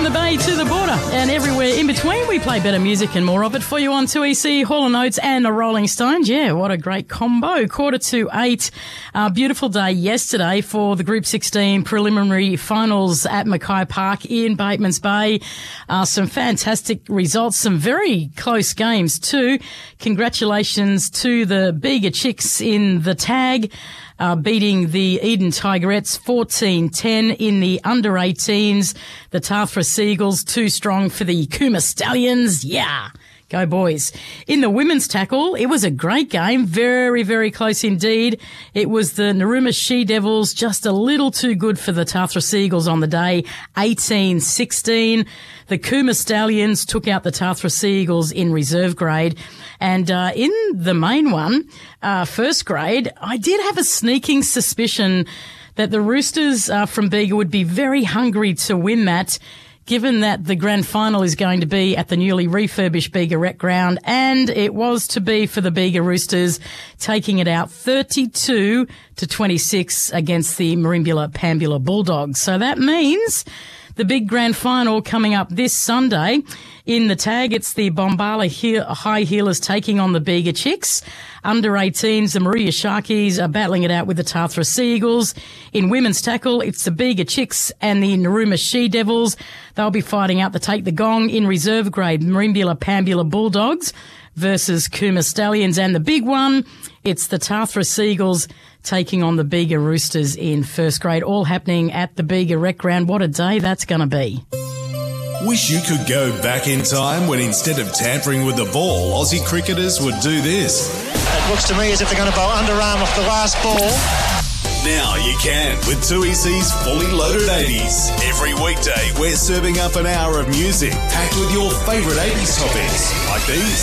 the bay to the border and everywhere in between. We play better music and more of it for you on 2EC, Hall & Oates and the Rolling Stones. Yeah, what a great combo. 7:45. Beautiful day yesterday for the Group 16 preliminary finals at Mackay Park in Batemans Bay. Some fantastic results, some very close games too. Congratulations to the Bega Chicks in the tag. Beating the Eden Tigerettes 14-10 in the under-18s. The Tathra Seagulls too strong for the Cooma Stallions. Yeah. Go boys. In the women's tackle, it was a great game. Very, very close indeed. It was the Narooma She-Devils just a little too good for the Tathra Seagulls on the day. 18-16. The Cooma Stallions took out the Tathra Seagulls in reserve grade. And in the main one, first grade, I did have a sneaking suspicion that the Roosters from Bega would be very hungry to win that, given that the grand final is going to be at the newly refurbished Bega Rec Ground, and it was to be for the Bega Roosters, taking it out 32-26 against the Merimbula Pambula Bulldogs. So that means the big grand final coming up this Sunday. In the tag, it's the Bombala High Heelers taking on the Bega Chicks. Under 18s, the Maruya Sharkies are battling it out with the Tathra Seagulls. In women's tackle, it's the Bega Chicks and the Narooma She-Devils. They'll be fighting out to take the gong. In reserve grade, Merimbula Pambula Bulldogs versus Cooma Stallions. And the big one, it's the Tathra Seagulls taking on the Bega Roosters in first grade. All happening at the Bega Rec Ground. What a day that's going to be. Wish you could go back in time when instead of tampering with the ball, Aussie cricketers would do this. It looks to me as if they're going to bowl underarm off the last ball. Now you can with 2EC's Fully Loaded 80s. Every weekday we're serving up an hour of music packed with your favourite 80s topics like these.